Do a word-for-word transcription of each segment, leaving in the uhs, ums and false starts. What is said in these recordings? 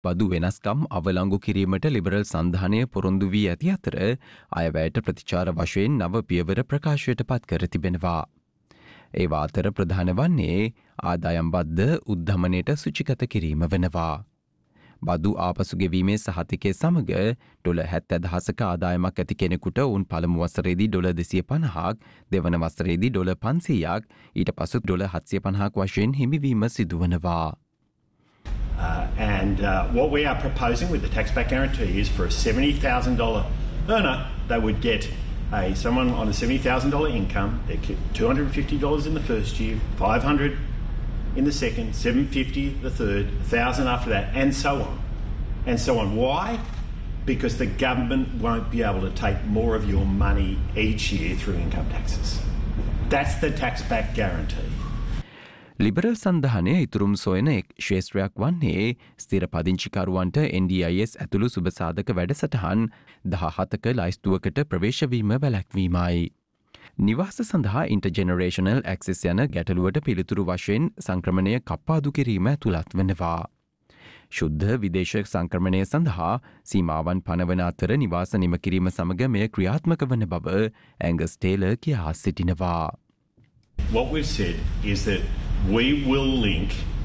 බදු වෙනස්කම් අවලංගු කිරීමට ලිබරල් සන්ධානය පොරොන්දු වී ඇති අතර අයවැයට ප්‍රතිචාර වශයෙන් නව පියවර ප්‍රකාශයට පත් කර තිබෙනවා. ඒවා අතර ප්‍රධාන වන්නේ ආදායම් බද්ධ උද්ධමනයට සුචිගත කිරීම වෙනවා. බදු ආපසු ගෙවීමේ සහතිකය සමග ඩොලර් හැත්තෑ දහසක ආදායමක් ඇති කෙනෙකුට උන් පළමු වසරේදී ඩොලර් දෙසිය පනහක්, දෙවන වසරේදී ඩොලර් පන්සීයක්, ඊට පසු ඩොලර් හත්සිය පනහක් වශයෙන් හිමිවීම සිදුවනවා. Uh, and uh, what we are proposing with the tax-back guarantee is for a seventy thousand dollars earner, they would get a someone on a seventy thousand dollars income, they get two hundred fifty dollars in the first year, five hundred dollars in the second, seven hundred fifty dollars the third, one thousand dollars after that, and so on. And so on. Why? Because the government won't be able to take more of your money each year through income taxes. That's the tax-back guarantee. Liberal සන්ධානය ඉතුරුම් සොයන එක් ශේත්‍රයක් වන්නේ ස්ථිර පදිංචිකරුවන්ට එන් ඩී අයි S ඇතුළු සුබසාධක වැඩසටහන් දහහතක ලයිස්තුවකට ප්‍රවේශවීම වැළැක්වීමයි. නිවාස සඳහා ඉන්ටර්ජෙනරේෂනල් access යන ගැටලුවට පිළිතුරු වශයෙන් සංක්‍රමණය කප්පාදු කිරීම ඇතුළත් වෙනවා. ශුද්ධ විදේශ සංක්‍රමණය සඳහා සීමාවන් පනවන අතර නිවාස නිම කිරීම සමග මෙය ක්‍රියාත්මක වන බව ඇංගස් ටේලර් කියා සිටිනවා. What we've said is that we will link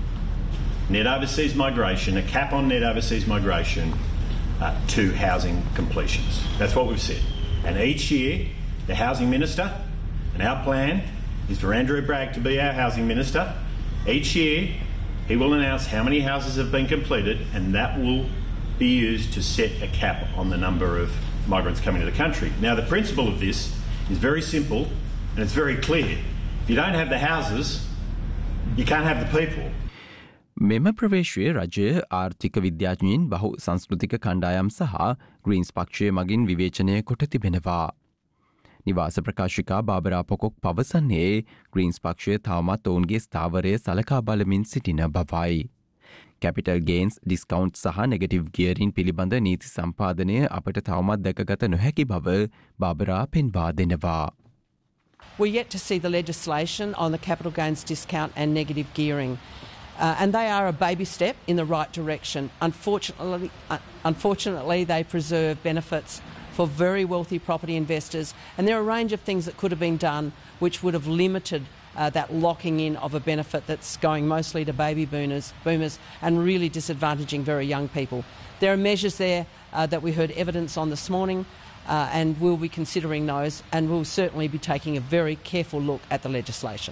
net overseas migration, a cap on net overseas migration, uh, to housing completions. That's what we've said. And each year, the housing minister, and our plan is for Andrew Bragg to be our housing minister. Each year, he will announce how many houses have been completed, and that will be used to set a cap on the number of migrants coming to the country. Now, the principle of this is very simple and it's very clear. If you don't have the houses, you can't have the people. මෙම ප්‍රවේශයේ රජය ආර්ථික විද්‍යාඥයින් බහු සංස්කෘතික කණ්ඩායම් සහ Greens පක්ෂය මගින් විවේචනය කොට තිබෙනවා. නිවාස ප්‍රකාශිකා බාබරා පොකොක් පවසන්නේ ග්‍රීන්ස් පක්ෂය තවමත් ඔවුන්ගේ ස්ථාවරය සලකා බලමින් සිටින බවයි. කැපිටල් ගේන්ස් ඩිස්කවුන්ට් සහ නෙගටිව් ගියරින් පිළිබඳ නීති සම්පාදනය අපට තවමත් දැකගත නොහැකි බව බාබරා පෙන්වා දෙනවා. We're yet to see the legislation on the capital gains discount and negative gearing. Uh, and they are a baby step in the right direction. Unfortunately, uh, unfortunately, they preserve benefits for very wealthy property investors. And there are a range of things that could have been done which would have limited uh, that locking in of a benefit that's going mostly to baby boomers, boomers and really disadvantaging very young people. There are measures there uh, that we heard evidence on this morning. Uh, and we'll be considering those and we'll certainly be taking a very careful look at the legislation.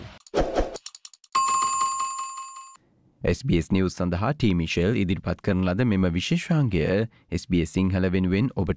S B S news සඳහා T Michelle ඉදිරිපත් කරන ලද මෙම විශේෂාංගය S B S Sinhala වෙනුවෙන් ඔබට